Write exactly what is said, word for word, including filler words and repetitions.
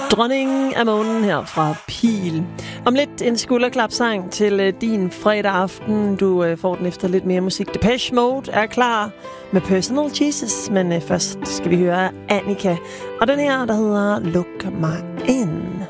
Dronningen af månen her fra Pil. Om lidt en skulderklapsang til øh, din fredag aften. Du øh, får den efter lidt mere musik. Depeche Mode er klar med Personal Jesus, men øh, først skal vi høre Annika. Og den her, der hedder Look Mig In.